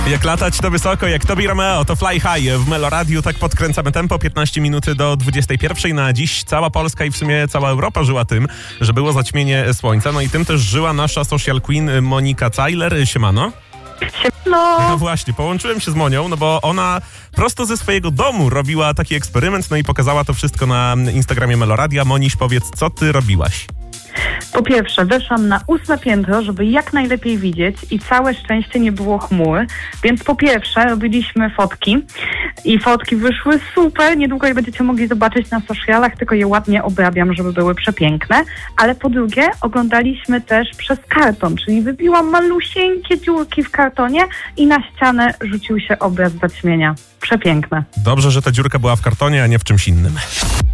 Jak latać to wysoko, jak Tobi Romeo, to Fly High w Meloradiu. Tak podkręcamy tempo, 15 minut do 21. Na dziś cała Polska i w sumie cała Europa żyła tym, że było zaćmienie słońca. No i tym też żyła nasza social queen Monika Cajler. Siemano. No właśnie, połączyłem się z Monią, no bo ona prosto ze swojego domu robiła taki eksperyment, no i pokazała to wszystko na Instagramie Meloradia. Moniś, powiedz, co ty robiłaś? Po pierwsze, weszłam na 8 piętro, żeby jak najlepiej widzieć i całe szczęście nie było chmur, więc po pierwsze robiliśmy fotki i fotki wyszły super, niedługo je będziecie mogli zobaczyć na socialach, tylko je ładnie obrabiam, żeby były przepiękne, ale po drugie oglądaliśmy też przez karton, czyli wybiłam malusieńkie dziurki w kartonie i na ścianę rzucił się obraz zaćmienia. Przepiękne. Dobrze, że ta dziurka była w kartonie, a nie w czymś innym.